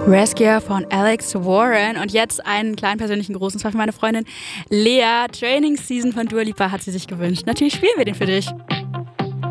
Rescue von Alex Warren. Und jetzt einen kleinen persönlichen Gruß, und zwar für meine Freundin Lea. Training Season von Dua Lipa hat sie sich gewünscht. Natürlich spielen wir den für dich.